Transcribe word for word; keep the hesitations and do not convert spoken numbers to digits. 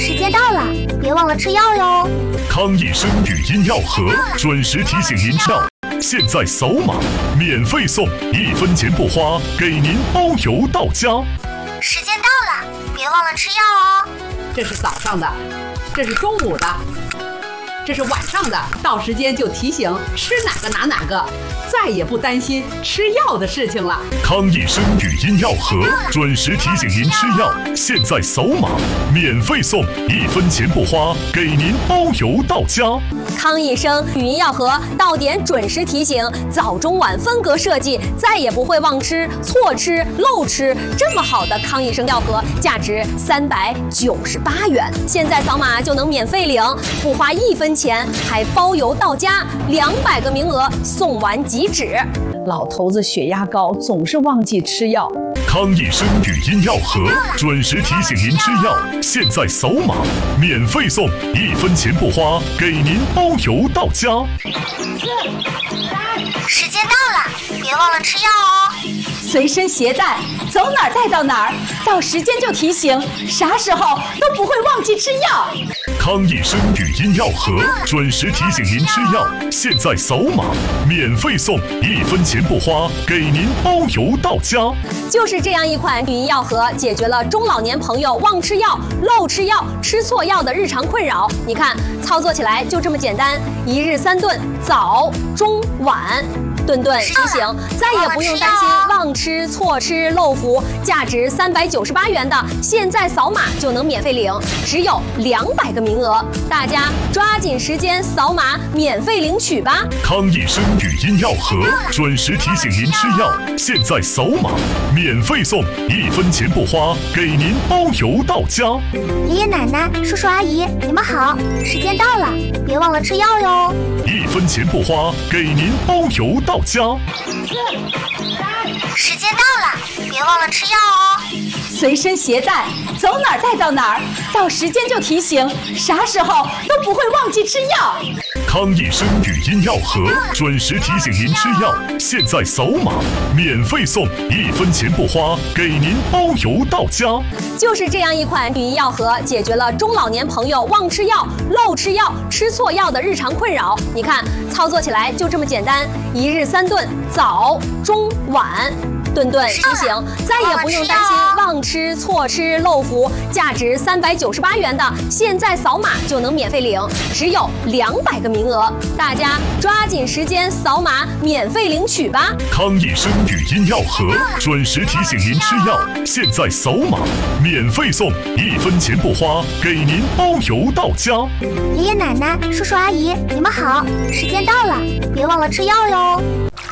时间到了，别忘了吃药哟。 康益生语音药盒准时提醒您吃药，现在扫码免费送，一分钱不花，给您包邮到家。 时间到了，别忘了吃药哦。 这是早上的，这是中午的，这是晚上的，到时间就提醒吃哪个拿哪个，再也不担心吃药的事情了。 康益生语音药盒准时提醒您吃药，现在扫码免费送，一分钱不花，给您包邮到家。 康益生语音药盒到点准时提醒，早中晚分隔设计，再也不会忘吃、错吃、漏吃。这么好的康益生药盒，价值三百九十八元，现在扫码就能免费领，不花一分钱，还包邮到家，两百个名额，送完即止。 老头子血压高，总是忘记吃药。 康益生语音药盒准时提醒您吃药，现在扫码免费送，一分钱不花，给您包邮到家。 时间到了，别忘了吃药哦。 随身携带，走哪儿带到哪儿，到时间就提醒，啥时候都不会忘记吃药。 康益生语音药盒准时提醒您吃药，现在扫码免费送，一分钱不花，给您包邮到家。 就是这样一款语音药盒，解决了中老年朋友忘吃药、漏吃药、吃错药的日常困扰。你看，操作起来就这么简单，一日三顿，早、中、晚。顿顿提醒，再也不用担心忘吃、错吃、漏服。价值三百九十八元的，现在扫码就能免费领，只有两百个名额，大家抓紧时间扫码免费领取吧。 康益生语音药盒准时提醒您吃药，现在扫码免费送，一分钱不花，给您包邮到家。 爷爷奶奶、叔叔阿姨，你们好，时间到了，别忘了吃药哟。 一分钱不花，给您包邮到家。 时间到了，别忘了吃药哦。 随身携带，走哪儿带到哪儿，到时间就提醒，啥时候都不会忘记吃药。 康益生语音药盒准时提醒您吃药，现在扫码免费送，一分钱不花，给您包邮到家。 就是这样一款语音药盒，解决了中老年朋友忘吃药、漏吃药、吃错药的日常困扰。你看，操作起来就这么简单，一日三顿，早、中、晚。顿顿提醒，再也不用担心忘吃、错吃、漏服。价值三百九十八元的，现在扫码就能免费领，只有两百个名额，大家抓紧时间扫码免费领取吧。 康益生语音药盒准时提醒您吃药，现在扫码免费送，一分钱不花，给您包邮到家。 爷爷奶奶、叔叔阿姨，你们好，时间到了，别忘了吃药哟。